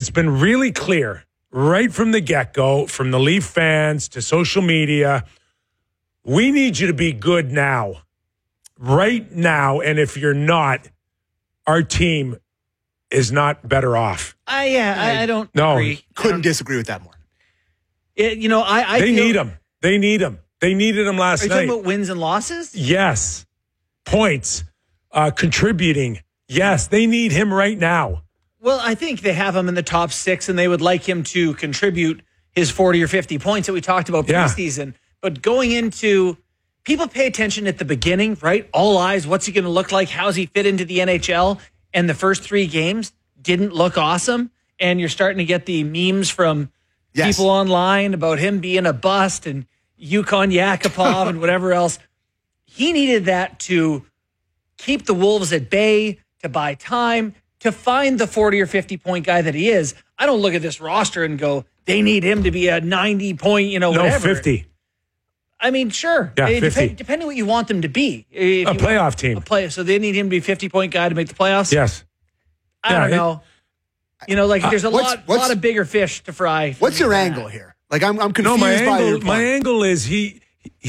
it's been really clear right from the get-go, from the Leaf fans to social media, we need you to be good now, right now. And if you're not, our team is not better off. I don't agree. Couldn't disagree with that more. They need him. They need him. They needed him last night. Are you talking about wins and losses? Yes. Points. Contributing. Yes, they need him right now. Well, I think they have him in the top 6, and they would like him to contribute his 40 or 50 points that we talked about preseason. But going into, people pay attention at the beginning, right? All eyes, what's he going to look like? How's he fit into the NHL? And the first 3 games didn't look awesome. And you're starting to get the memes from people online about him being a bust and Yukon Yakupov and whatever else. He needed that to keep the Wolves at bay, to buy time, to find the 40 or 50 point guy that he is. I don't look at this roster and go, they need him to be a 90 point, whatever. No, 50. I mean, sure. Yeah, 50. Depending what you want them to be. A playoff team. So they need him to be a 50 point guy to make the playoffs? Yes. I don't know. There's a lot of bigger fish to fry. What's your angle here? Like, I'm confused No, by your point. my angle is he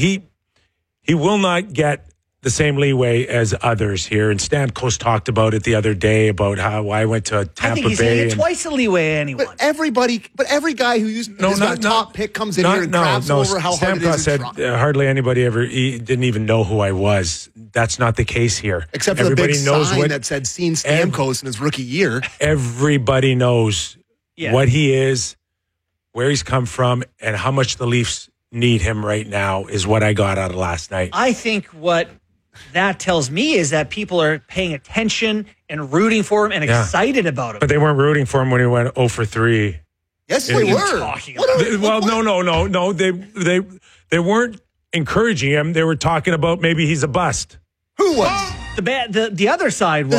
will not get the same leeway as others here. And Stamkos talked about it the other day about how I went to Tampa Bay. I think he's going to get twice the leeway anyone. But every guy who is a top pick comes in here and crabs over how hard it is in Stamkos said hardly anybody he didn't even know who I was. That's not the case here. Except for everybody the big knows sign that said seen Stamkos in his rookie year. Everybody knows what he is, where he's come from, and how much the Leafs need him right now is what I got out of last night. I think what that tells me is that people are paying attention and rooting for him and excited about him. But they weren't rooting for him when he went 0 for 3. Yes, they were. No. They weren't encouraging him. They were talking about maybe he's a bust. Who was? The other side was.